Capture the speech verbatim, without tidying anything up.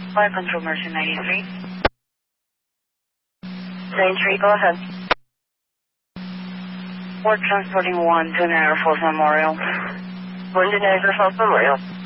Flight Control Mercy ninety-three. ninety-three, go ahead. We're transporting one to Niagara Falls Memorial. One to Niagara Falls Memorial.